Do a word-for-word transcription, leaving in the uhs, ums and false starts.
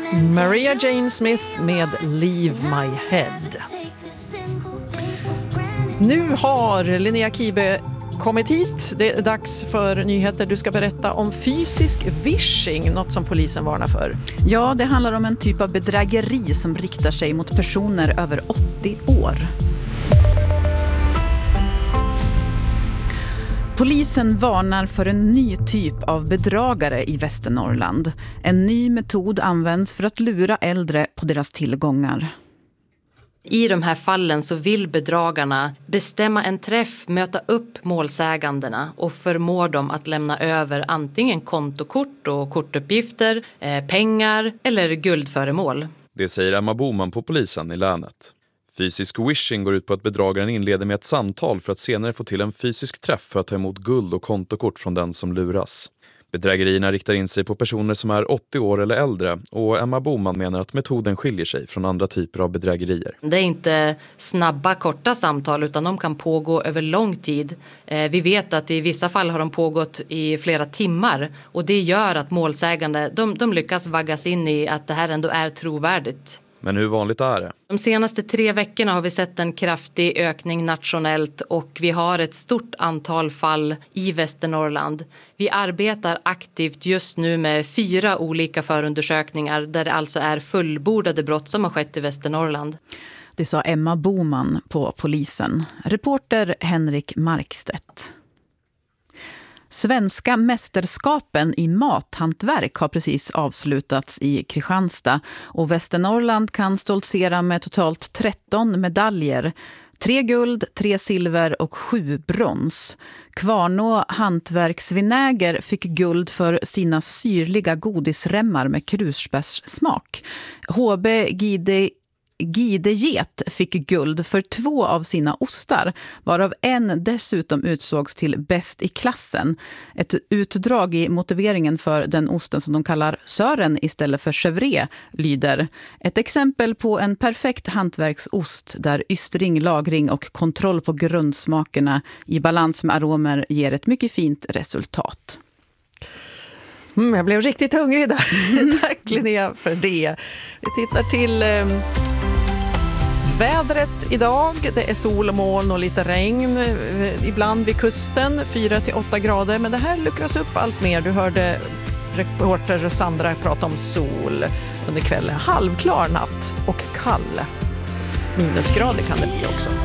Maria Jane Smith med Leave My Head. Nu har Linnea Kibe kommit hit. Det är dags för nyheter. Du ska berätta om fysisk vishing, något som polisen varnar för. Ja, det handlar om en typ av bedrägeri som riktar sig mot personer över åttio år. Polisen varnar för en ny typ av bedragare i Västernorrland. En ny metod används för att lura äldre på deras tillgångar. I de här fallen så vill bedragarna bestämma en träff, möta upp målsägandena och förmå dem att lämna över antingen kontokort och kortuppgifter, eh, pengar eller guldföremål. Det säger Emma Boman på polisen i länet. Fysisk wishing går ut på att bedragaren inleder med ett samtal för att senare få till en fysisk träff för att ta emot guld och kontokort från den som luras. Bedrägerierna riktar in sig på personer som är åttio år eller äldre och Emma Boman menar att metoden skiljer sig från andra typer av bedrägerier. Det är inte snabba, korta samtal utan de kan pågå över lång tid. Eh, vi vet att i vissa fall har de pågått i flera timmar och det gör att målsägande de, de lyckas vaggas in i att det här ändå är trovärdigt. Men hur vanligt är det? De senaste tre veckorna har vi sett en kraftig ökning nationellt och vi har ett stort antal fall i Västernorrland. Vi arbetar aktivt just nu med fyra olika förundersökningar där det alltså är fullbordade brott som har skett i Västernorrland. Det sa Emma Boman på polisen. Reporter Henrik Markstedt. Svenska mästerskapen i mathantverk har precis avslutats i Kristianstad och Västernorrland kan stoltsera med totalt tretton medaljer. Tre guld, tre silver och sju brons. Kvarnå hantverksvinäger fick guld för sina syrliga godisremmar med krusbärssmak. H B Gide Gideget fick guld för två av sina ostar, varav en dessutom utsågs till bäst i klassen. Ett utdrag i motiveringen för den osten som de kallar Sören istället för chèvre lyder: ett exempel på en perfekt hantverksost där ystring, lagring och kontroll på grundsmakerna i balans med aromer ger ett mycket fint resultat. Mm, jag blev riktigt hungrig där. Tack Linnea för det. Vi tittar till eh, vädret idag. Det är sol och moln och lite regn. Eh, ibland vid kusten, fyra till åtta grader. Men det här luckras upp allt mer. Du hörde reporter Sandra prata om sol under kvällen. Halvklar natt och kall. Minusgrader kan det bli också.